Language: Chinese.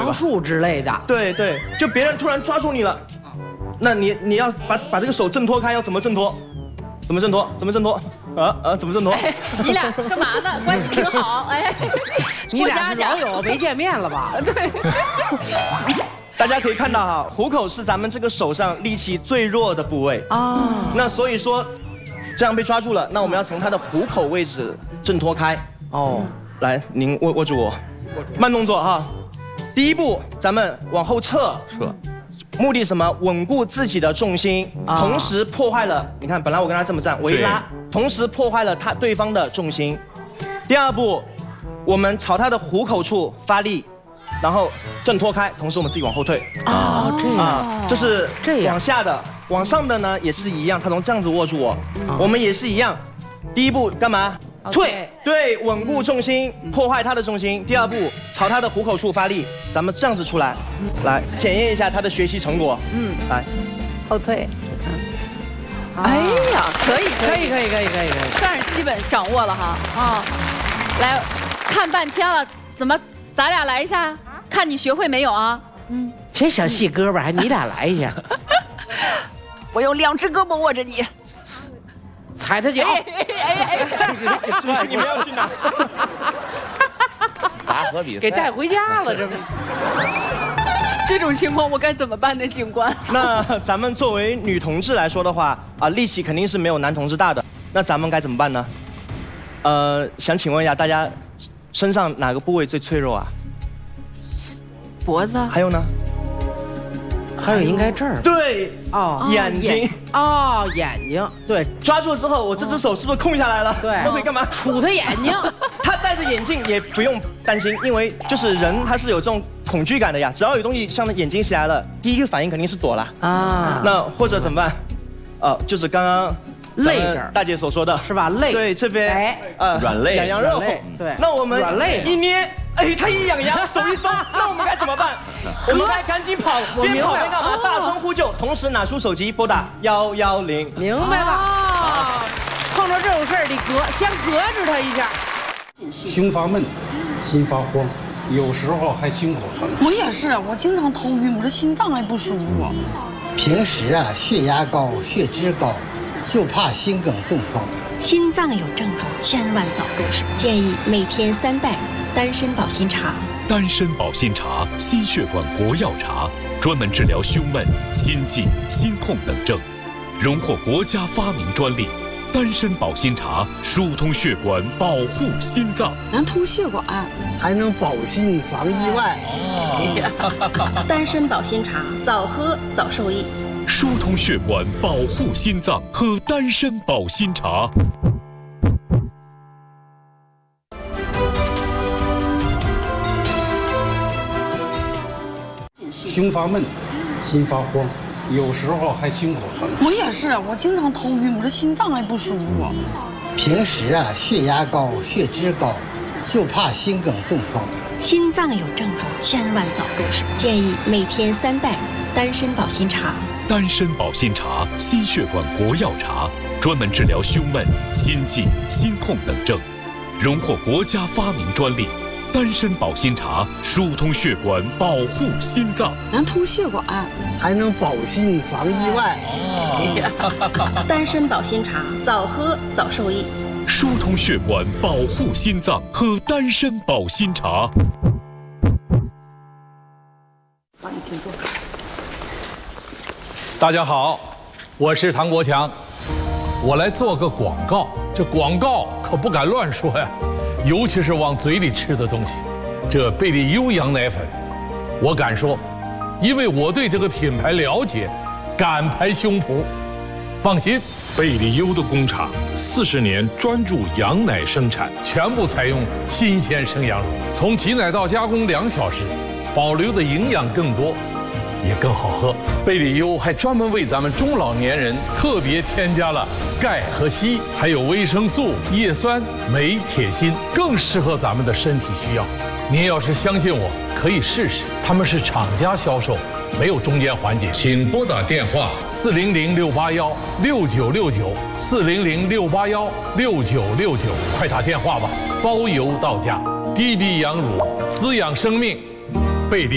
上树之类的。 对对，就别人突然抓住你了，那你要把这个手挣脱开，要怎么挣脱？怎么挣脱？怎么挣脱？怎么挣脱？ 你俩干嘛呢？关系挺好，哎， 你俩是老友没见面了吧？ 对。 大家可以看到哈，虎口是咱们这个手上力气最弱的部位啊。那所以说，这样被抓住了，那我们要从他的虎口位置挣脱开。哦，来，您握住我，慢动作哈。第一步，咱们往后撤。目的什么？稳固自己的重心，同时破坏了。你看，本来我跟他这么站，我一拉，同时破坏了对方的重心。第二步，我们朝他的虎口处发力，然后挣脱开，同时我们自己往后退。 哦，这样， 这是往下的，往上的呢也是一样，他从这样子握住我，我们也是一样。第一步干嘛？退，对，稳固重心，破坏他的重心。第二步，朝他的虎口处发力，咱们这样子出来，来检验一下他的学习成果。来， 后退。哎呀，可以，算是基本掌握了哈。啊，来看半天了，怎么咱俩来一下？看你学会没有啊？ 这小细胳膊还你俩来一下。 我用2只胳膊握着你。 踩他脚！ 你们要去哪？ 拔河比赛给带回家了，这不？ 这种情况我该怎么办呢，警官？ 那咱们作为女同志来说的话，力气肯定是没有男同志大的。那咱们该怎么办呢？想请问一下大家，身上哪个部位最脆弱啊？ 脖子。 还有呢？ 还有应该这儿。 对，眼睛。 眼睛。对， 抓住之后，我这只手是不是空下来了？ 对， 那可以干嘛？ 杵他眼睛。 他戴着眼镜也不用担心，因为就是人他是有这种恐惧感的呀。只要有东西向他眼睛袭来了，第一个反应肯定是躲了啊。那或者怎么办？就是刚刚肋这儿大姐所说的是吧？肋对这边软肋痒痒肉。 对， 那我们软肋一捏。哎，他一痒痒，手一松，那我们该怎么办？我们该赶紧跑，边跑边干嘛？大声呼救，同时拿出手机拨打110。 明白了。碰到这种事儿，得先隔着他一下。 胸发闷，心发慌，有时候还心口疼。 我也是，我经常头晕，我这心脏还不舒服。 平时血压高、血脂高，就怕心梗中风。 心脏有症状，千万早重视。建议每天3袋丹参保心茶。 丹参保心茶，心血管国药茶，专门治疗胸闷、心悸、心痛等症，荣获国家发明专利。丹参保心茶疏通血管，保护心脏， 能通血管， 还能保心防意外。 丹参保心茶，早喝早受益。 疏通血管，保护心脏，喝丹参保心茶。 胸发闷，心发慌，有时候还心口疼。 我也是，我经常头晕，我这心脏还不舒服。 平时血压高、血脂高，就怕心梗中风。 心脏有症状，千万早重视。建议每天3袋丹参保心茶。 丹参保心茶，心血管国药茶，专门治疗胸闷、心悸、心痛等症，荣获国家发明专利。丹参保心茶疏通血管，保护心脏， 能通血管， 还能保心防意外。 丹参保心茶，早喝早受益。 疏通血管，保护心脏，喝丹参保心茶。 帮你请坐。 大家好，我是唐国强，我来做个广告。这广告可不敢乱说呀，尤其是往嘴里吃的东西。这贝利优羊奶粉，我敢说，因为我对这个品牌了解，敢拍胸脯。放心， 贝利优的工厂40年专注羊奶生产， 全部采用新鲜生羊乳，从挤奶到加工2小时，保留的营养更多，也更好喝。贝利优还专门为咱们中老年人特别添加了钙和硒，还有维生素、叶酸、镁、铁、锌，更适合咱们的身体需要。您要是相信我，可以试试。他们是厂家销售，没有中间环节。 请拨打电话 400-681-6969，400-681-6969，快打电话吧，包邮到家。滴滴羊乳，滋养生命，贝利。